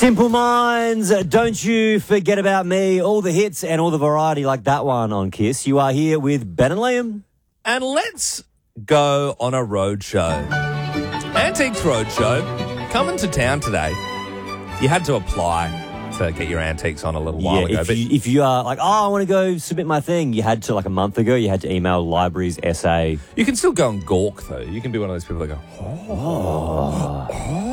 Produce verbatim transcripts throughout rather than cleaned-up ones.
Simple Minds, don't you forget about me. All the hits and all the variety like that one on Kiss. You are here with Ben and Liam. And let's go on a road show. Antiques Roadshow, coming to town today. You had to apply to get your antiques on a little while yeah, ago. if but you, if you are like, oh, I want to go submit my thing, you had to, like a month ago, you had to email libraries S A. you can still go and gawk, though. You can be one of those people that go, oh,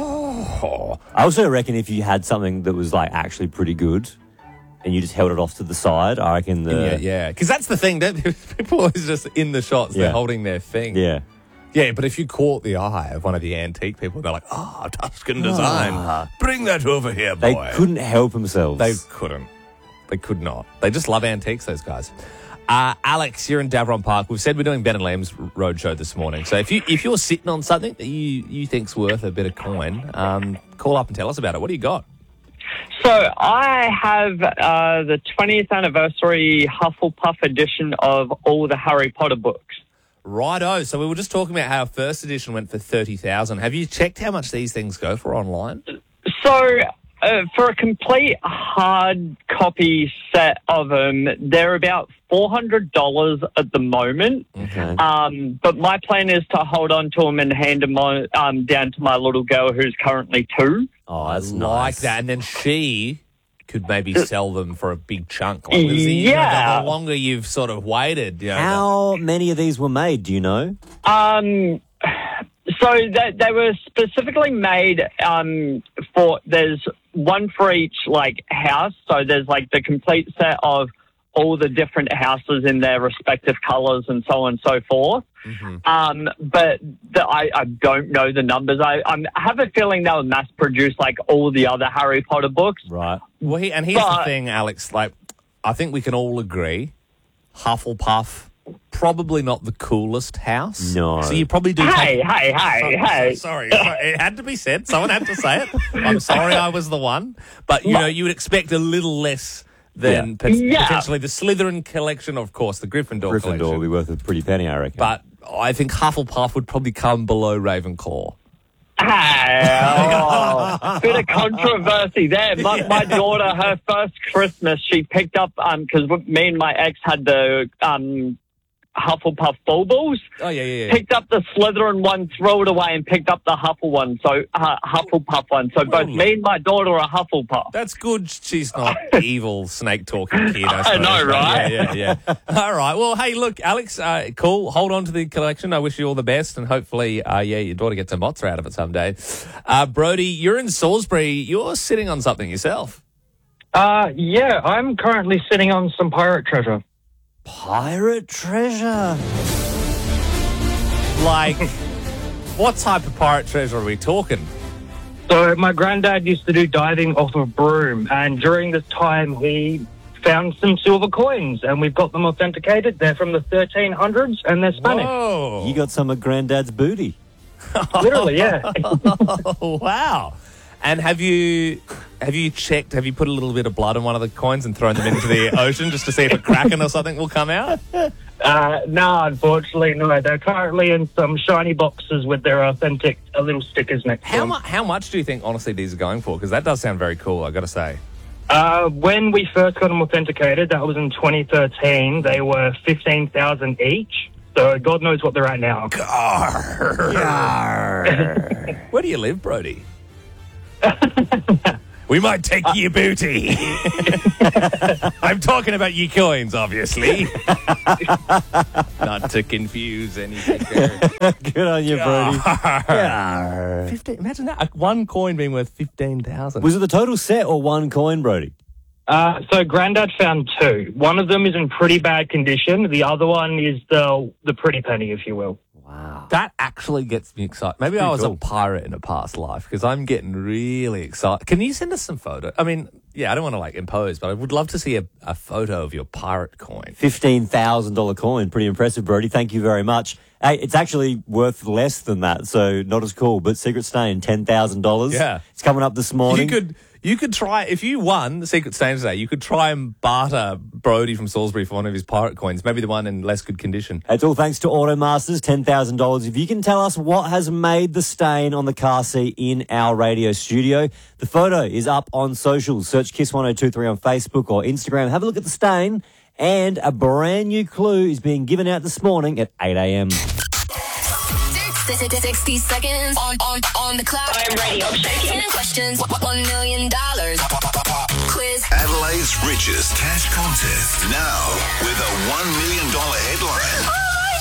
oh. I also reckon if you had something that was like actually pretty good and you just held it off to the side, I reckon the... Yeah, yeah. Because that's the thing. That people are always just in the shots. Yeah. They're holding their thing. Yeah. Yeah, but if you caught the eye of one of the antique people, they're like, ah, oh, Tuscan design. Bring that over here, boy. They couldn't help themselves. They couldn't. They could not. They just love antiques, those guys. Uh, Alex, you're in Davron Park. We've said we're doing Ben and Liam's roadshow this morning. So if, you, if you're sitting on something that you, you think's worth a bit of coin, um, call up and tell us about it. What do you got? So I have uh, the twentieth anniversary Hufflepuff edition of all the Harry Potter books. Righto. So we were just talking about how our first edition went for thirty thousand dollars. Have you checked how much these things go for online? So uh, for a complete hard copy set of them, they're about four hundred dollars at the moment. Okay. Um, but my plan is to hold on to them and hand them on, um, down to my little girl who's currently two. Oh, that's like nice. that. And then she could maybe sell them for a big chunk. Like, the- you know, Yeah. the longer you've sort of waited. You know, How many of these were made, do you know? Um, so they, they were specifically made um, for, there's one for each, like, house. So there's, like, the complete set of all the different houses in their respective colours and so on and so forth. Mm-hmm. Um, but the, I, I don't know the numbers. I, I'm, I have a feeling they were mass-produced like all the other Harry Potter books. Right. Well, he, and here's the But- thing, Alex. Like, I think we can all agree, Hufflepuff, probably not the coolest house. No. So you probably do. Hey, take- hey, hey, Sorry, hey. Sorry, sorry, it had to be said. Someone had to say it. I'm sorry, I was the one. But you know, you would expect a little less than Yeah. pot- Yeah. potentially the Slytherin collection, of course, the Gryffindor, Gryffindor collection. will be worth a pretty penny, I reckon. But I think Hufflepuff would probably come below Ravenclaw. Hey, oh, bit of controversy there. My, my daughter, her first Christmas, she picked up, um, because me and my ex had the um, Hufflepuff baubles. Oh yeah, yeah, yeah. Picked up the Slytherin one, threw it away, and picked up the Huffle one. So uh, Hufflepuff one. So both Well, me and my daughter are Hufflepuff. That's good. She's not evil snake talking kid. I, I suppose. know, right? Yeah, yeah, yeah. All right. Well, hey, look, Alex, uh, cool. Hold on to the collection. I wish you all the best, and hopefully, uh, yeah, your daughter gets a mozza out of it someday. Uh, Brody, you're in Salisbury. You're sitting on something yourself. Uh, yeah, I'm currently sitting on some pirate treasure. Pirate treasure. Like, what type of pirate treasure are we talking? So my granddad used to do diving off a broom, and during this time he found some silver coins, and we've got them authenticated. They're from the thirteen hundreds, and they're Spanish. Whoa. You got some of Granddad's booty. Literally, yeah. Oh, wow. And have you have you checked, have you put a little bit of blood on one of the coins and thrown them into the ocean just to see if a kraken or something will come out? Uh, no, unfortunately, no. They're currently in some shiny boxes with their authentic uh, little stickers next to How, them. mu- how much do you think, honestly, these are going for? Because that does sound very cool, I've got to say. Uh, when we first got them authenticated, that was in twenty thirteen, they were fifteen thousand each. So God knows what they're at now. Where do you live, Brody? We might take your booty. I'm talking about your coins, obviously. Not to confuse anything there. Good on you, Brody. Yarr. fifteen, imagine that. One coin being worth fifteen thousand. Was it the total set or one coin, Brody? Uh, so Grandad found two. One of them is in pretty bad condition. The other one is the the pretty penny, if you will. Wow. That actually gets me excited. Maybe I pretty was cool. a pirate in a past life because I'm getting really excited. Can you send us some photo? I mean, yeah, I don't want to like impose, but I would love to see a, a photo of your pirate coin. fifteen thousand dollars coin. Pretty impressive, Brody. Thank you very much. Hey, it's actually worth less than that, so not as cool. But Secret Stain, ten thousand dollars. Yeah. It's coming up this morning. You could You could try, if you won the Secret Stain today, you could try and barter Brody from Salisbury for one of his pirate coins, maybe the one in less good condition. It's all thanks to Automasters, ten thousand dollars. If you can tell us what has made the stain on the car seat in our radio studio, the photo is up on socials. Search Kiss one oh two three on Facebook or Instagram. Have a look at the stain. And a brand new clue is being given out this morning at eight a.m. sixty seconds on, on, on the clock. I'm ready. I'm shaking. ten questions. one million dollars. Quiz. Adelaide's richest cash contest. Now with a one million dollars headline.